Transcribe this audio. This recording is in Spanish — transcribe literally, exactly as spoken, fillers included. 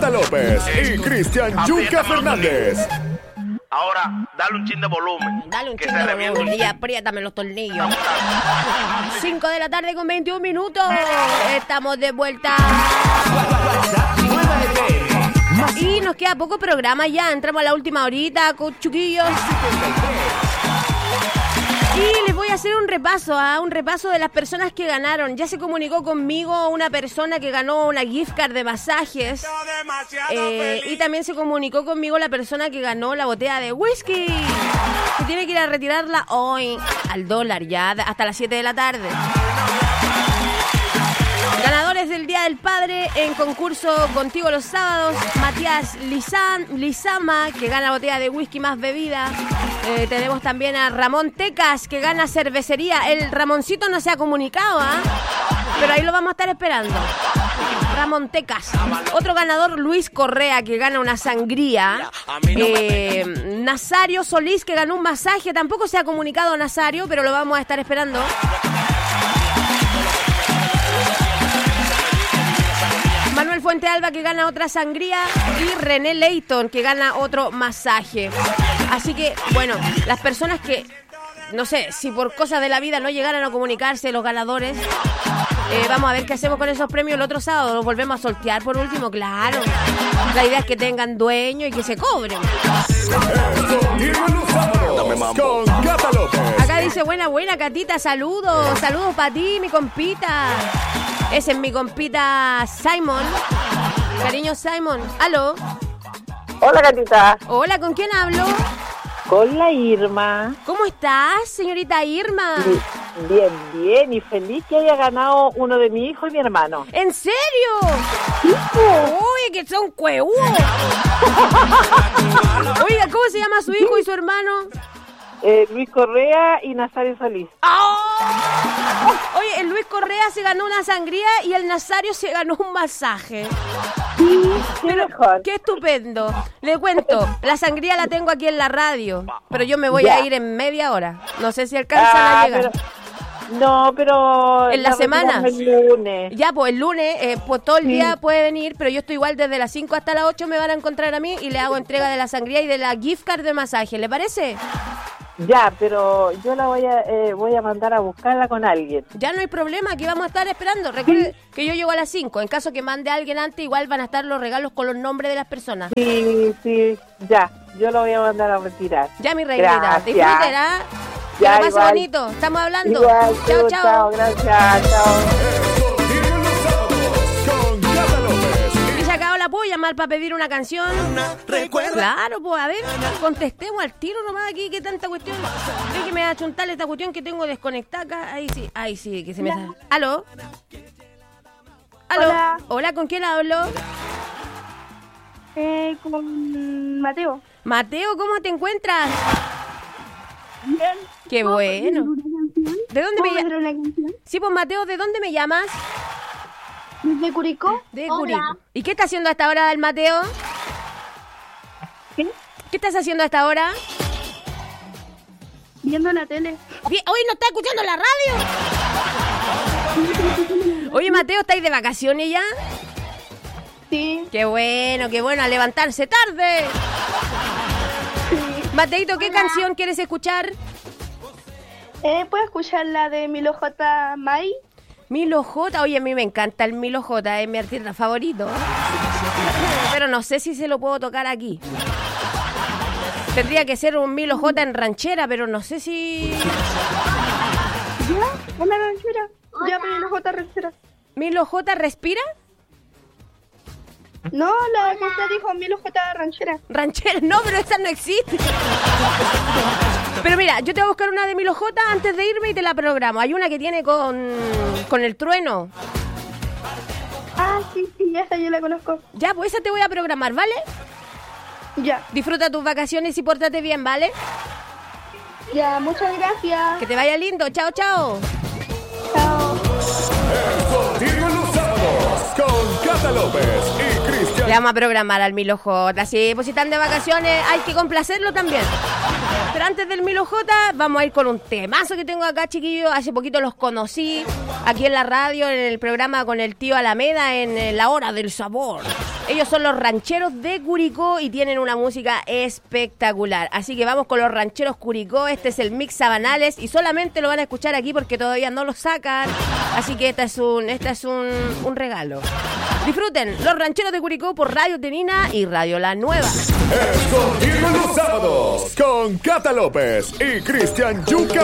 Cata López y Cristian Yuca Fernández. Ahora, dale un chin de volumen. Dale un que chin se de reviente volumen el y apriétame los tornillos. cinco de la tarde con veintiún minutos. Estamos de vuelta. Y nos queda poco programa ya. Entramos a la última horita con chiquillos. Y les voy a hacer un repaso, ¿eh? un repaso de las personas que ganaron. Ya se comunicó conmigo una persona que ganó una gift card de masajes. Eh, y también se comunicó conmigo la persona que ganó la botella de whisky. Que tiene que ir a retirarla hoy al dólar ya, hasta las siete de la tarde. Ganadores del Día del Padre en concurso Contigo los Sábados. Matías Lizan, Lizama, que gana botella de whisky más bebida. Eh, tenemos también a Ramón Tecas, que gana cervecería. El Ramoncito no se ha comunicado, ¿ah? ¿eh? Pero ahí lo vamos a estar esperando. Ramón Tecas. Otro ganador, Luis Correa, que gana una sangría. Eh, Nazario Solís, que ganó un masaje. Tampoco se ha comunicado Nazario, pero lo vamos a estar esperando. Manuel Fuente Alba, que gana otra sangría, y René Leighton, que gana otro masaje. Así que, bueno, las personas que, no sé, si por cosas de la vida no llegaran a comunicarse los ganadores, eh, vamos a ver qué hacemos con esos premios el otro sábado. Los volvemos a sortear por último, claro. La idea es que tengan dueño y que se cobren. Con Cata López. Acá dice, buena, buena, Catita, saludos. Saludos para ti, mi compita. Ese es mi compita Simon. Cariño Simon. ¿Aló? Hola, Catita. Hola, ¿con quién hablo? Con la Irma. ¿Cómo estás, señorita Irma? Bien, bien, y feliz que haya ganado uno de mi hijo y mi hermano. ¿En serio? Sí, pues. Uy, que son cueúos. Oiga, ¿cómo se llama su hijo y su hermano? Eh, Luis Correa y Nazario Solís. ¡Oh! Oye, el Luis Correa se ganó una sangría y el Nazario se ganó un masaje. Sí, qué Pero, mejor. ¡qué estupendo! Le cuento, la sangría la tengo aquí en la radio, pero yo me voy ya. a ir en media hora. No sé si alcanzan ah, a llegar. Pero, no, pero... En la, la semana. El lunes. Ya, pues el lunes, eh, pues todo el sí. día puede venir, pero yo estoy igual desde las cinco hasta las ocho me van a encontrar a mí y le hago entrega de la sangría y de la gift card de masaje. ¿Le parece? Ya, pero yo la voy a eh, voy a mandar a buscarla con alguien. Ya no hay problema, aquí vamos a estar esperando. Recuerde sí. que yo llego a las cinco. En caso que mande a alguien antes, igual van a estar los regalos con los nombres de las personas. Sí, sí, ya. Yo lo voy a mandar a retirar. Ya, mi reinita. Disfrútela. Que ya, lo pase igual. bonito. Estamos hablando. Igual, chao, chao. chao. Gracias, chao. ¿Puedo llamar para pedir una canción? Claro, pues a ver, contestemos al tiro nomás aquí, ¿qué tanta cuestión? Déjeme achuntarle esta cuestión que tengo desconectada acá. Ahí sí, ahí sí, que se me sale. ¿Aló? ¿Aló? Hola. Hola, ¿con quién hablo? Eh, con Mateo. Mateo, ¿cómo te encuentras? Bien. Qué bueno. ¿De dónde me llamas? Sí, pues Mateo, ¿de dónde me llamas? ¿De Curicó? De Curicó. ¿Y qué está haciendo a esta hora el Mateo? ¿Qué? ¿Qué estás haciendo a esta hora? Viendo la tele. Bien. ¿Hoy no está escuchando la radio? Oye, Mateo, ¿estáis de vacaciones ya? Sí. Qué bueno, qué bueno, a levantarse tarde. Sí. Mateito, ¿qué Hola. canción quieres escuchar? Eh, ¿Puedo escuchar la de Milo J. Mai? Milo J, oye, a mí me encanta el Milo J, es mi artista favorito. Pero no sé si se lo puedo tocar aquí. Tendría que ser un Milo J en ranchera, pero no sé si... ¿Ya? ¿Una ranchera? Ya, Milo J. ranchera. ¿Milo J respira? No, la que usted dijo, Milo J. ranchera. Ranchera, no, pero esa no existe. Pero mira, yo te voy a buscar una de Milo J antes de irme y te la programo. Hay una que tiene con, con el trueno. Ah, sí, sí, esa yo la conozco. Ya, pues esa te voy a programar, ¿vale? Ya. Disfruta tus vacaciones y pórtate bien, ¿vale? Ya, muchas gracias. Que te vaya lindo. Chao, chao. Chao. Contigo los sábados con Cata López y Cristian. Le vamos a programar al Milo J. Sí, pues si están de vacaciones hay que complacerlo también. Pero antes del Milo J, vamos a ir con un temazo que tengo acá, chiquillos. Hace poquito los conocí aquí en la radio, en el programa con el tío Alameda, en La Hora del Sabor. Ellos son los rancheros de Curicó y tienen una música espectacular. Así que vamos con los rancheros Curicó. Este es el mix Sabanales y solamente lo van a escuchar aquí porque todavía no lo sacan. Así que esta es un, esta es un, un regalo. Disfruten los rancheros de Curicó por Radio Tenina y Radio La Nueva. Es contigo los sábados con Cata López y Cristian Yuca